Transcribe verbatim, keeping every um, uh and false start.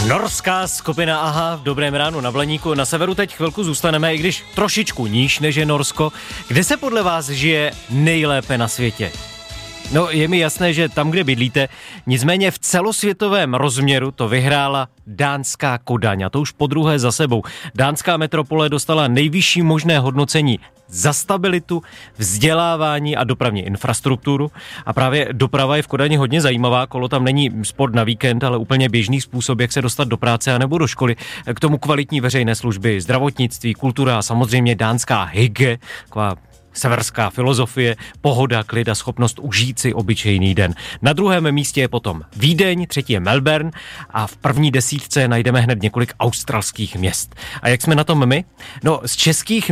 Norská skupina Aha v dobrém ránu na Blaníku. Na severu teď chvilku zůstaneme, i když trošičku níž než je Norsko. Kde se podle vás žije nejlépe na světě? No, je mi jasné, že tam, kde bydlíte, nicméně v celosvětovém rozměru to vyhrála dánská Kodaň, a to už podruhé za sebou. Dánská metropole dostala nejvyšší možné hodnocení za stabilitu, vzdělávání a dopravní infrastrukturu. A právě doprava je v Kodani hodně zajímavá. Kolo tam není sport na víkend, ale úplně běžný způsob, jak se dostat do práce anebo do školy. K tomu kvalitní veřejné služby, zdravotnictví, kultura a samozřejmě dánská hygge, taková severská filozofie, pohoda, klid a schopnost užít si obyčejný den. Na druhém místě je potom Vídeň, třetí je Melbourne a v první desítce najdeme hned několik australských měst. A jak jsme na tom my? No, z českých